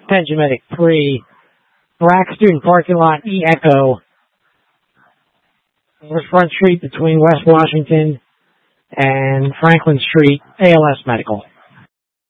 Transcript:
Attention Medic 3, Brack Student Parking Lot, E-Echo, Front Street between West Washington and Franklin Street, ALS Medical.